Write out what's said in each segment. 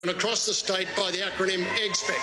and across the state by the acronym EGSPEC.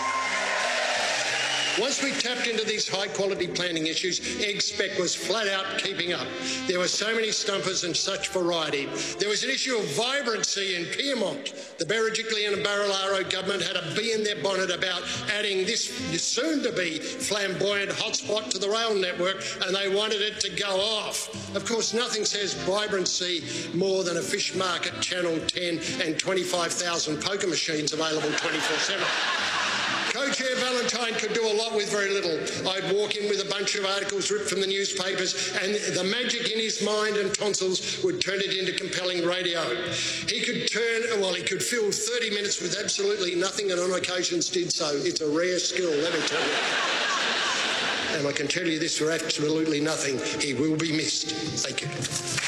Once we tapped into these high-quality planning issues, EGSPEC was flat out keeping up. There were so many stumpers and such variety. There was an issue of vibrancy in Pyrmont. The Berejiklian and Barilaro government had a bee in their bonnet about adding this soon-to-be flamboyant hotspot to the rail network, and they wanted it to go off. Of course, nothing says vibrancy more than a fish market, Channel 10 and 25,000 poker machines available 24/7. Co-Chair Valentine could do a lot with very little. I'd walk in with a bunch of articles ripped from the newspapers, and the magic in his mind and tonsils would turn it into compelling radio. He could fill 30 minutes with absolutely nothing, and on occasions did so. It's a rare skill, let me tell you. And I can tell you this for absolutely nothing. He will be missed. Thank you.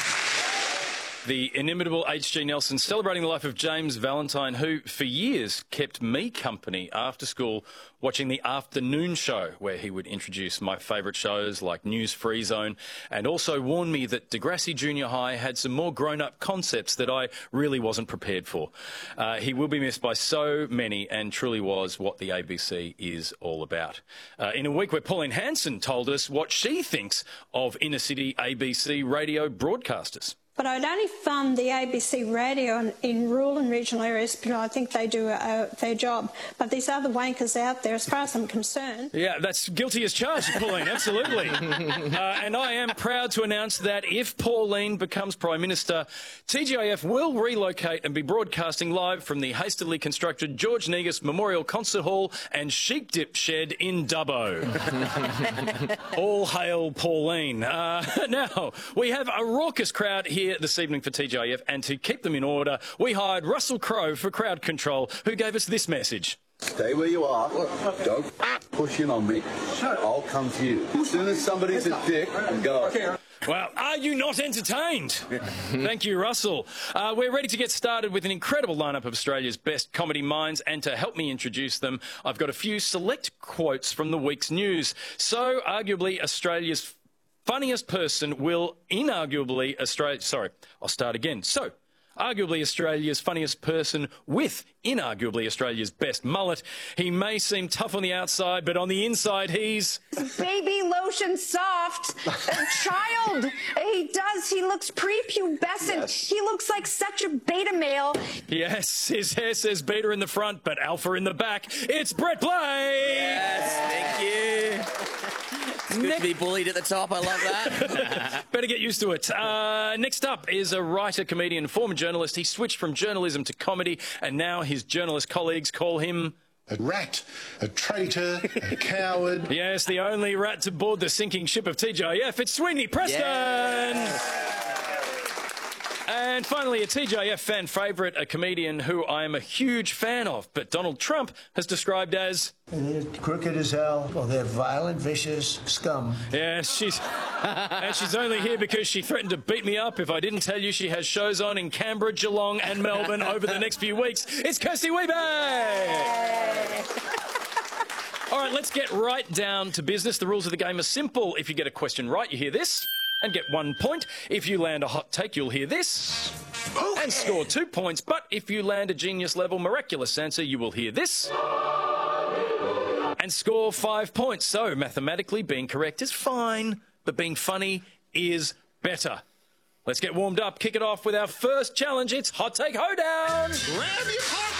The inimitable H.G. Nelson celebrating the life of James Valentine, who for years kept me company after school watching the afternoon show, where he would introduce my favourite shows like News Free Zone, and also warned me that Degrassi Junior High had some more grown-up concepts that I really wasn't prepared for. He will be missed by so many, and truly was what the ABC is all about. In a week where Pauline Hanson told us what she thinks of inner-city ABC radio broadcasters. But I'd only fund the ABC radio in rural and regional areas because I think they do their job. But these other wankers out there, as far as I'm concerned... Yeah, that's guilty as charged, Pauline, absolutely. And I am proud to announce that if Pauline becomes Prime Minister, TGIF will relocate and be broadcasting live from the hastily constructed George Negus Memorial Concert Hall and Sheep Dip Shed in Dubbo. All hail Pauline. Now, we have a raucous crowd here this evening for TGIF, and to keep them in order, we hired Russell Crowe for crowd control, who gave us this message. Stay where you are. Don't push in on me. I'll come to you. As soon as somebody's a dick, go. Well, are you not entertained? Thank you, Russell. We're ready to get started with an incredible lineup of Australia's best comedy minds, and to help me introduce them, I've got a few select quotes from the week's news. So, arguably Australia's funniest person will inarguably arguably Australia's funniest person with inarguably Australia's best mullet. He may seem tough on the outside, but on the inside he's... Baby lotion soft. Child. He looks prepubescent. Yes. He looks like such a beta male. Yes, his hair says beta in the front, but alpha in the back. It's Brett Blake! Yes, thank you. It's good to be bullied at the top. I love that. Better get used to it. Next up is a writer, comedian, former journalist. He switched from journalism to comedy, and now his journalist colleagues call him... a rat, a traitor, a coward. Yes, the only rat to board the sinking ship of TGIF. It's Sweeney Preston! Yes. And finally, a TGIF fan favourite, a comedian who I am a huge fan of, but Donald Trump has described as... they're crooked as hell. Well, they're violent, vicious scum. Yeah, she's only here because she threatened to beat me up if I didn't tell you she has shows on in Canberra, Geelong and Melbourne over the next few weeks. It's Kirsty Weebeck! All right, let's get right down to business. The rules of the game are simple. If you get a question right, you hear this and get 1 point. If you land a hot take, you'll hear this and score 2 points. But if you land a genius-level miraculous answer, you will hear this and score 5 points. So, mathematically, being correct is fine, but being funny is better. Let's get warmed up, kick it off with our first challenge. It's Hot Take Hoedown! Grab your